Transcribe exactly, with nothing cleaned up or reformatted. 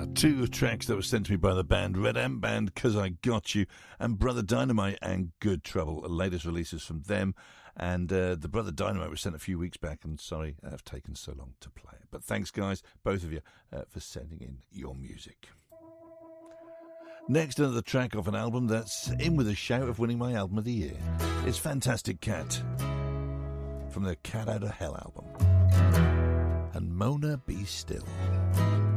Two tracks that were sent to me by the band Red Ant Band, 'Cause I Got You, and Brother Dynamite and Good Trouble, the latest releases from them. And uh, the Brother Dynamite was sent a few weeks back, and sorry I've taken so long to play it. But thanks, guys, both of you, uh, for sending in your music. Next, another track off an album that's in with a shout of winning my album of the year. It's Fantastic Cat from the Cat Out of Hell album. And Mona Be Still.